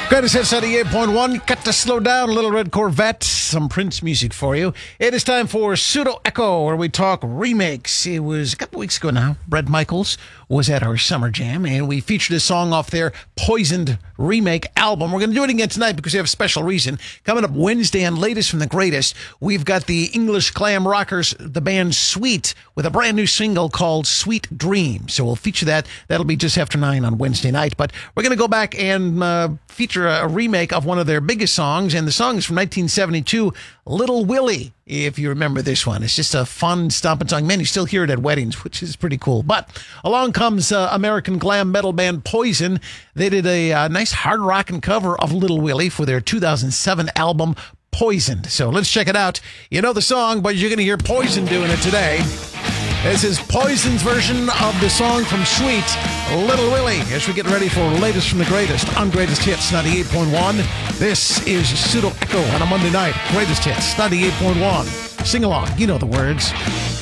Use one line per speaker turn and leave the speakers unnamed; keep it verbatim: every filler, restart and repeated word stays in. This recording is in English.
Greatest Hits ninety-eight point one. Got to slow down a little. Red Corvette. Some Prince music for you. It is time for Pseudo Echo, where we talk remakes. It was a couple weeks ago now. Bret Michaels was at our Summer Jam, and we featured a song off their Poisoned remake album. We're going to do it again tonight because we have a special reason. Coming up Wednesday on Latest from the Greatest, we've got the English glam rockers, the band Sweet, with a brand new single called Sweet Dream. So we'll feature that. That'll be just after nine on Wednesday night. But we're going to go back and uh, feature a, a remake of one of their biggest songs, and the song is from nineteen seventy-two, Little Willie, if you remember this one. It's just a fun, stomping song. Man, you still hear it at weddings, which is pretty cool. But along comes uh, American glam metal band Poison. They did a uh, nice hard rockin' cover of Little Willie for their two thousand seven album, Poisoned. So let's check it out. You know the song, but you're going to hear Poison doing it today. This is Poison's version of the song from Sweet, Little Willie, as we get ready for Latest from the Greatest on Greatest Hits ninety-eight point one. This is Pseudo Echo on a Monday night. Greatest Hits ninety-eight point one. Sing along. You know the words.